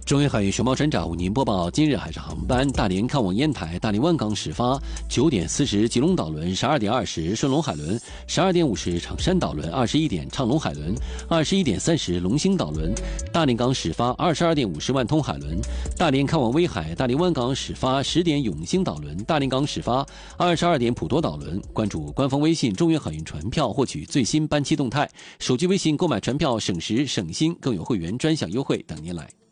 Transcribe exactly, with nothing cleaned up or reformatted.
中远海运熊猫船长为您播报今日海上航班：大连看望烟台，大连湾港始发九点四十吉隆岛轮，十二点二十顺龙海轮，十二点五十长山岛轮，二十一点畅龙海轮，二十一点三十龙兴岛轮。大连港始发二十二点五十万通海轮。大连看望威海，大连湾港始发十点永兴岛轮，大连港始发二十二点普陀岛轮。关注官方微信中远海运船票，获取最新班期动态。手机微信购买船票省时省心，更有会员专享优惠等您来。